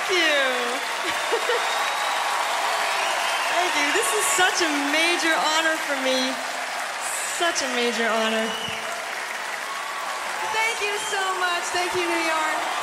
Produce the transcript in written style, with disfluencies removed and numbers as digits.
you. Thank you. This is such a major honor for me. Such a major honor. Thank you so much. Thank you, New York.